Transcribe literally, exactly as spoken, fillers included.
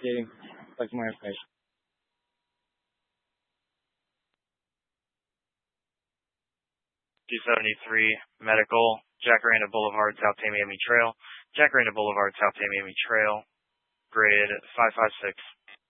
initiating. Collect more information. two seventy-three Medical, Jacaranda Boulevard, South Tamiami Trail. Jacaranda Boulevard, South Tamiami Trail. Grid five five six.